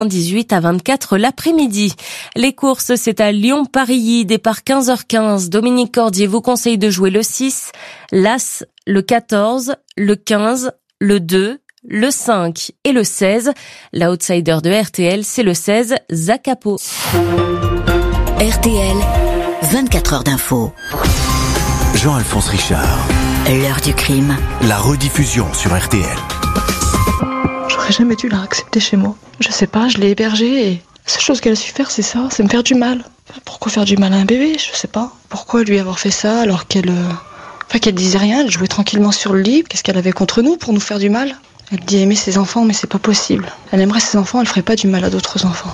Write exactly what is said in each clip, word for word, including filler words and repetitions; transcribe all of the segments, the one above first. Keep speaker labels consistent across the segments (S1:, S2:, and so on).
S1: dix-huit à vingt-quatre l'après-midi. Les courses, c'est à Lyon-Parilly, départ quinze heures quinze. Dominique Cordier vous conseille de jouer le six, l'As, le quatorze, le quinze, le deux, le cinq et le seize. L'outsider de R T L, c'est le seize, Zacapo.
S2: R T L, vingt-quatre heures d'info.
S3: Jean-Alphonse Richard.
S2: L'heure du crime.
S3: La rediffusion sur R T L.
S4: J'aurais jamais dû la accepter chez moi. Je sais pas, je l'ai hébergée et la seule chose qu'elle a su faire, c'est ça, c'est me faire du mal. Pourquoi faire du mal à un bébé? Je sais pas. Pourquoi lui avoir fait ça alors qu'elle... Euh... Enfin, qu'elle disait rien, elle jouait tranquillement sur le lit. Qu'est-ce qu'elle avait contre nous pour nous faire du mal? Elle dit aimer ses enfants, mais c'est pas possible. Elle aimerait ses enfants, elle ferait pas du mal à d'autres enfants.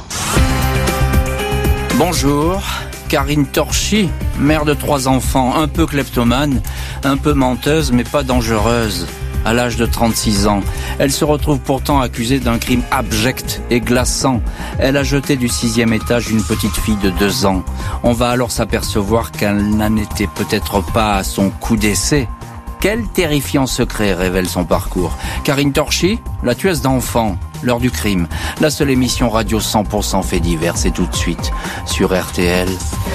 S5: Bonjour, Karine Torchy, mère de trois enfants, un peu kleptomane, un peu menteuse, mais pas dangereuse. À l'âge de trente-six ans, elle se retrouve pourtant accusée d'un crime abject et glaçant. Elle a jeté du sixième étage une petite fille de deux ans. On va alors s'apercevoir qu'elle n'en était peut-être pas à son coup d'essai. Quel terrifiant secret révèle son parcours? Karine Torchy, la tueuse d'enfants, l'heure du crime. La seule émission radio cent pour cent fait divers, c'est tout de suite sur R T L.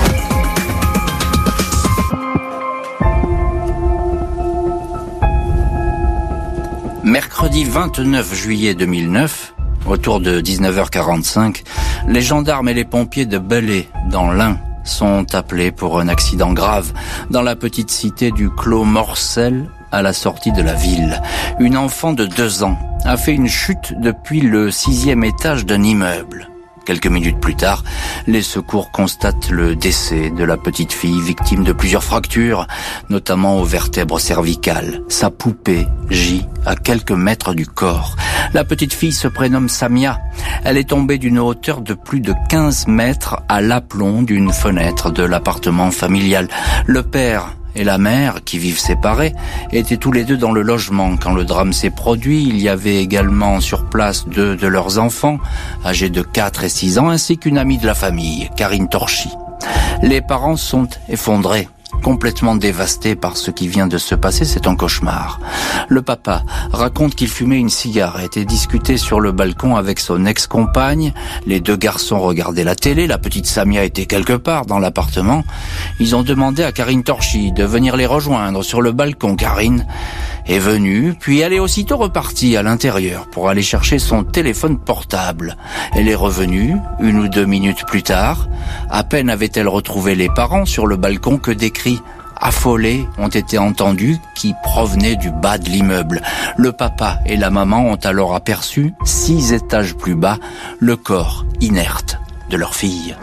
S5: Mercredi vingt-neuf juillet deux mille neuf, autour de dix-neuf heures quarante-cinq, les gendarmes et les pompiers de Belley, dans l'Ain, sont appelés pour un accident grave dans la petite cité du Clos Morcel, à la sortie de la ville. Une enfant de deux ans a fait une chute depuis le sixième étage d'un immeuble. Quelques minutes plus tard, les secours constatent le décès de la petite fille, victime de plusieurs fractures, notamment aux vertèbres cervicales. Sa poupée gît à quelques mètres du corps. La petite fille se prénomme Samia. Elle est tombée d'une hauteur de plus de quinze mètres à l'aplomb d'une fenêtre de l'appartement familial. Le père et la mère, qui vivent séparés, étaient tous les deux dans le logement. Quand le drame s'est produit, il y avait également sur place deux de leurs enfants, âgés de quatre et six ans, ainsi qu'une amie de la famille, Karine Torchy. Les parents sont effondrés, complètement dévastés par ce qui vient de se passer, c'est un cauchemar. Le papa raconte qu'il fumait une cigarette et discutait sur le balcon avec son ex-compagne. Les deux garçons regardaient la télé, la petite Samia était quelque part dans l'appartement. Ils ont demandé à Karine Torchy de venir les rejoindre sur le balcon. Karine est venue, puis elle est aussitôt repartie à l'intérieur pour aller chercher son téléphone portable. Elle est revenue une ou deux minutes plus tard. À peine avait-elle retrouvé les parents sur le balcon que des cris affolés ont été entendus qui provenaient du bas de l'immeuble. Le papa et la maman ont alors aperçu, six étages plus bas, le corps inerte de leur fille.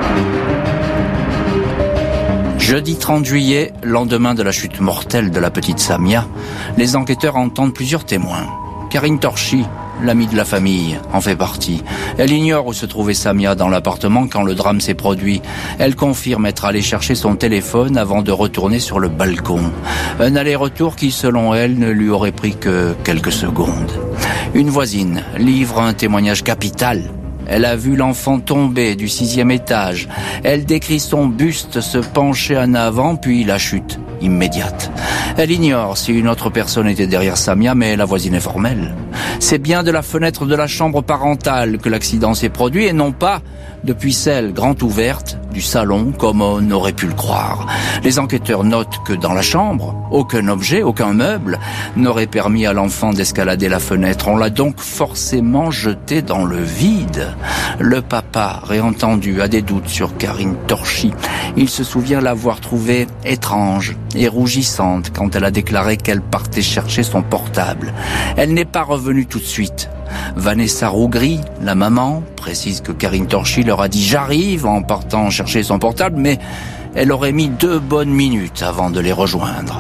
S5: Jeudi trente juillet, lendemain de la chute mortelle de la petite Samia, les enquêteurs entendent plusieurs témoins. Karine Torchy, l'amie de la famille, en fait partie. Elle ignore où se trouvait Samia dans l'appartement quand le drame s'est produit. Elle confirme être allée chercher son téléphone avant de retourner sur le balcon. Un aller-retour qui, selon elle, ne lui aurait pris que quelques secondes. Une voisine livre un témoignage capital. Elle a vu l'enfant tomber du sixième étage. Elle décrit son buste se pencher en avant, puis la chute immédiate. Elle ignore si une autre personne était derrière Samia, mais la voisine est formelle. C'est bien de la fenêtre de la chambre parentale que l'accident s'est produit et non pas depuis celle grande ouverte du salon, comme on aurait pu le croire. Les enquêteurs notent que dans la chambre, aucun objet, aucun meuble n'aurait permis à l'enfant d'escalader la fenêtre. On l'a donc forcément jeté dans le vide. Le papa, réentendu, a des doutes sur Karine Torchy. Il se souvient l'avoir trouvée étrange et rougissante quand elle a déclaré qu'elle partait chercher son portable. Elle n'est pas revenue tout de suite. Vanessa Rougry, la maman, précise que Karine Torchy leur a dit « j'arrive » en partant chercher son portable, mais elle aurait mis deux bonnes minutes avant de les rejoindre.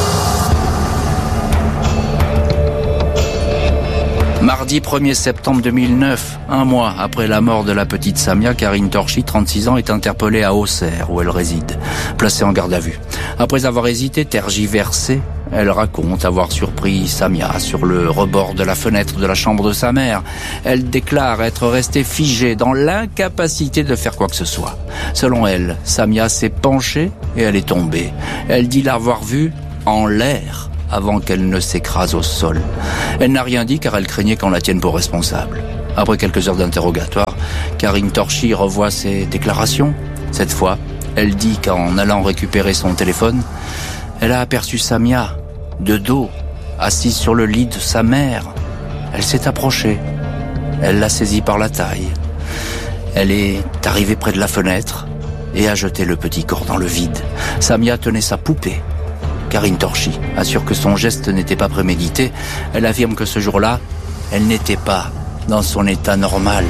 S5: Mardi premier septembre deux mille neuf, un mois après la mort de la petite Samia, Karine Torchy, trente-six ans, est interpellée à Auxerre, où elle réside, placée en garde à vue. Après avoir hésité, tergiversé, elle raconte avoir surpris Samia sur le rebord de la fenêtre de la chambre de sa mère. Elle déclare être restée figée dans l'incapacité de faire quoi que ce soit. Selon elle, Samia s'est penchée et elle est tombée. Elle dit l'avoir vue en l'air avant qu'elle ne s'écrase au sol. Elle n'a rien dit car elle craignait qu'on la tienne pour responsable. Après quelques heures d'interrogatoire, Karine Torchy revoit ses déclarations. Cette fois, elle dit qu'en allant récupérer son téléphone, elle a aperçu Samia, de dos, assise sur le lit de sa mère. Elle s'est approchée. Elle l'a saisie par la taille. Elle est arrivée près de la fenêtre et a jeté le petit corps dans le vide. Samia tenait sa poupée. Karine Torchy assure que son geste n'était pas prémédité. Elle affirme que ce jour-là, elle n'était pas dans son état normal.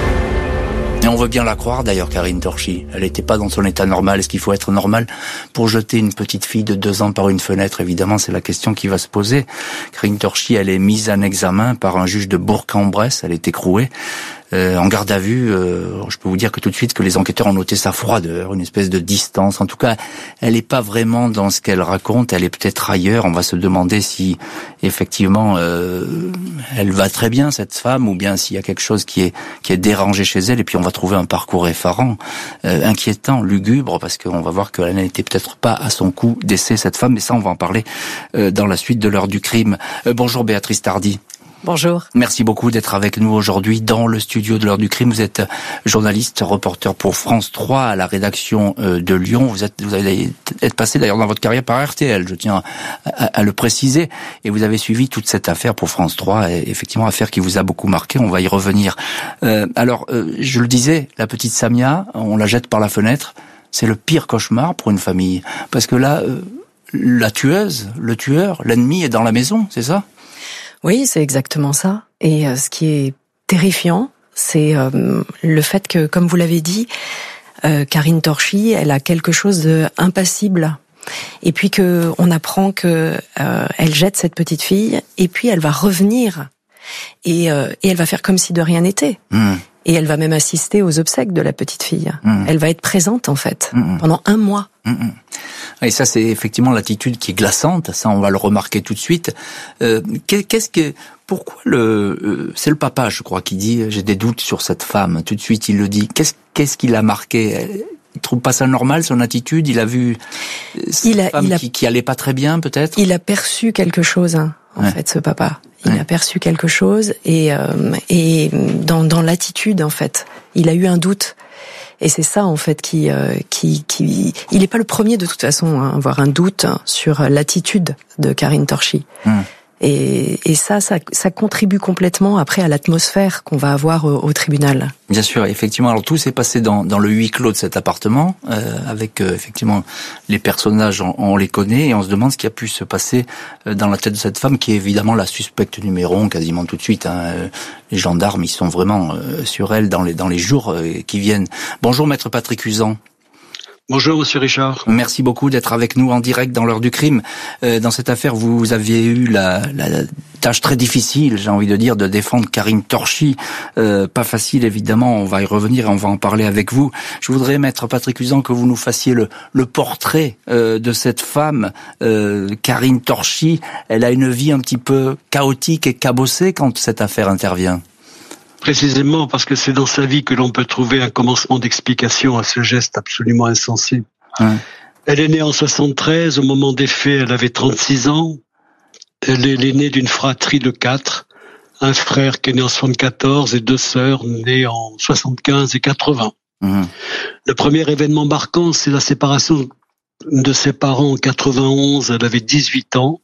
S5: Et on veut bien la croire d'ailleurs, Karine Torchy. Elle n'était pas dans son état normal. Est-ce qu'il faut être normal pour jeter une petite fille de deux ans par une fenêtre? Évidemment, c'est la question qui va se poser. Karine Torchy, elle est mise en examen par un juge de Bourg-en-Bresse. Elle est écrouée. Euh, en garde à vue, euh, je peux vous dire que tout de suite que les enquêteurs ont noté sa froideur, une espèce de distance. En tout cas, elle n'est pas vraiment dans ce qu'elle raconte, elle est peut-être ailleurs. On va se demander si, effectivement, euh, elle va très bien, cette femme, ou bien s'il y a quelque chose qui est qui est dérangé chez elle. Et puis on va trouver un parcours effarant, euh, inquiétant, lugubre, parce qu'on va voir qu'elle n'était peut-être pas à son coup d'essai, cette femme. Mais ça, on va en parler euh, dans la suite de l'heure du crime. Euh, bonjour Béatrice Tardy.
S6: Bonjour.
S5: Merci beaucoup d'être avec nous aujourd'hui dans le studio de l'heure du crime. Vous êtes journaliste, reporter pour France trois à la rédaction de Lyon. Vous êtes, vous allez être passé d'ailleurs dans votre carrière par R T L, je tiens à, à le préciser. Et vous avez suivi toute cette affaire pour France trois, et effectivement affaire qui vous a beaucoup marqué. On va y revenir. Euh, alors, euh, je le disais, la petite Samia, on la jette par la fenêtre. C'est le pire cauchemar pour une famille, parce que là, euh, la tueuse, le tueur, l'ennemi est dans la maison, c'est ça ?
S6: Oui, c'est exactement ça. Et euh, ce qui est terrifiant, c'est euh, le fait que, comme vous l'avez dit, euh, Karine Torchy, elle a quelque chose d'impassible. Et puis que on apprend que euh, elle jette cette petite fille, et puis elle va revenir et, euh, et elle va faire comme si de rien n'était. Mmh. Et elle va même assister aux obsèques de la petite fille. Mmh. Elle va être présente en fait mmh. pendant un mois. Mmh.
S5: Et ça, c'est effectivement l'attitude qui est glaçante. Ça, on va le remarquer tout de suite. Euh, qu'est-ce que, pourquoi le, euh, c'est le papa, je crois, qui dit j'ai des doutes sur cette femme. Tout de suite, il le dit. Qu'est-ce, qu'est-ce qui l'a marqué? Il trouve pas ça normal, son attitude. Il a vu cette il a, femme il a, qui, qui allait pas très bien, peut-être.
S6: Il a perçu quelque chose, hein, en ouais. fait, ce papa. Il ouais. a perçu quelque chose et euh, et dans dans l'attitude, en fait, il a eu un doute. Et c'est ça, en fait, qui, euh, qui, qui, il n'est pas le premier de toute façon à avoir un doute sur l'attitude de Karine Torchy. Mmh. Et, et ça, ça, ça contribue complètement après à l'atmosphère qu'on va avoir au, au tribunal.
S5: Bien sûr, effectivement. Alors tout s'est passé dans, dans le huis clos de cet appartement, euh, avec euh, effectivement les personnages, on, on les connaît et on se demande ce qui a pu se passer euh, dans la tête de cette femme, qui est évidemment la suspecte numéro un, quasiment tout de suite. Hein. Les gendarmes, ils sont vraiment euh, sur elle dans les dans les jours euh, qui viennent. Bonjour, maître Patrick Usan.
S7: Bonjour Monsieur Richard.
S5: Merci beaucoup d'être avec nous en direct dans l'heure du crime. Euh, dans cette affaire, vous aviez eu la, la, la tâche très difficile, j'ai envie de dire, de défendre Karine Torchy. Euh, pas facile, évidemment, on va y revenir et on va en parler avec vous. Je voudrais, maître Patrick Usan, que vous nous fassiez le, le portrait euh, de cette femme, euh, Karine Torchy. Elle a une vie un petit peu chaotique et cabossée quand cette affaire intervient.
S7: Précisément parce que c'est dans sa vie que l'on peut trouver un commencement d'explication à ce geste absolument insensé. Ouais. Elle est née en soixante-treize, au moment des faits, elle avait trente-six ans. Elle est l'aînée d'une fratrie de quatre, un frère qui est né en soixante-quatorze et deux sœurs nées en soixante-quinze et quatre-vingts. Mmh. Le premier événement marquant, c'est la séparation de ses parents en quatre-vingt-onze. Elle avait dix-huit ans.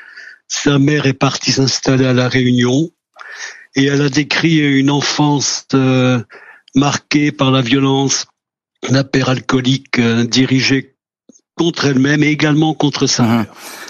S7: Sa mère est partie s'installer à La Réunion. Et elle a décrit une enfance euh, marquée par la violence d'un père alcoolique euh, dirigé contre elle-même et également contre sa mère.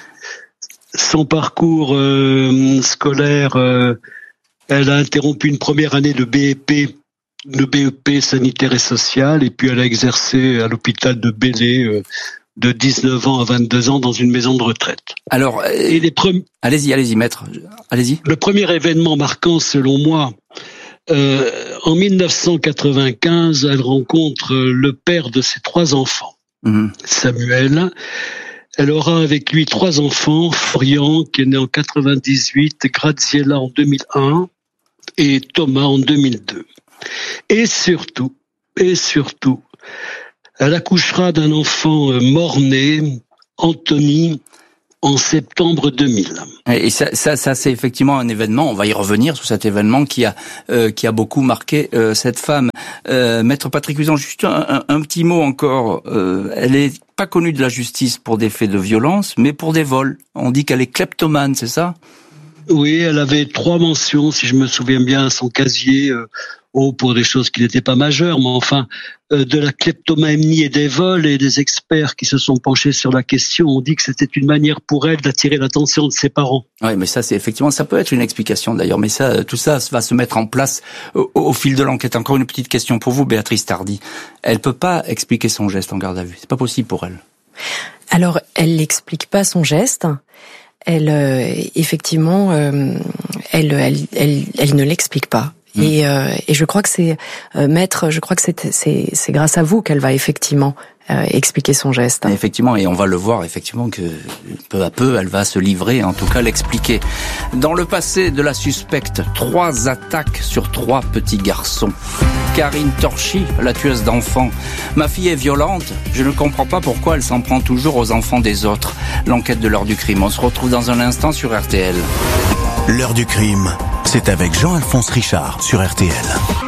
S7: Mmh. Son parcours euh, scolaire, euh, elle a interrompu une première année de B E P, de B E P sanitaire et social, et puis elle a exercé à l'hôpital de Belley euh, de dix-neuf ans à vingt-deux ans dans une maison de retraite.
S5: Alors, et les premiers... allez-y, allez-y, maître, allez-y.
S7: Le premier événement marquant, selon moi, euh, en dix-neuf cent quatre-vingt-quinze, elle rencontre le père de ses trois enfants, mmh. Samuel. Elle aura avec lui trois enfants, Florian, qui est né en quatre-vingt-dix-huit, Graziella en deux mille un et Thomas en deux mille deux. Et surtout, et surtout, elle accouchera d'un enfant mort-né, Anthony, en septembre deux mille.
S5: Et ça, ça, ça c'est effectivement un événement, on va y revenir sur cet événement qui a euh, qui a beaucoup marqué euh, cette femme. Euh, Maître Patrick Usan, juste un, un, un petit mot encore. Euh, elle est pas connue de la justice pour des faits de violence, mais pour des vols. On dit qu'elle est kleptomane, c'est ça ?
S7: Oui, elle avait trois mentions, si je me souviens bien, à son casier, euh, oh, pour des choses qui n'étaient pas majeures, mais enfin, euh, de la kleptomanie et des vols, et des experts qui se sont penchés sur la question ont dit que c'était une manière pour elle d'attirer l'attention de ses parents.
S5: Oui, mais ça, c'est effectivement, ça peut être une explication d'ailleurs, mais ça, tout ça va se mettre en place au, au fil de l'enquête. Encore une petite question pour vous, Béatrice Tardy. Elle peut pas expliquer son geste en garde à vue. C'est pas possible pour elle.
S6: Alors, elle n'explique pas son geste. Elle, euh, effectivement, euh, elle, elle, elle, elle ne l'explique pas. Mmh. Et, euh, et je crois que c'est, euh, maître, je crois que c'est, c'est, c'est grâce à vous qu'elle va effectivement euh, expliquer son geste.
S5: Et effectivement, et on va le voir effectivement que peu à peu, elle va se livrer, en tout cas l'expliquer. Dans le passé de la suspecte, trois attaques sur trois petits garçons. Karine Torchy, la tueuse d'enfants. Ma fille est violente, je ne comprends pas pourquoi elle s'en prend toujours aux enfants des autres. L'enquête de l'heure du crime, on se retrouve dans un instant sur R T L.
S3: L'heure du crime, c'est avec Jean-Alphonse Richard sur R T L.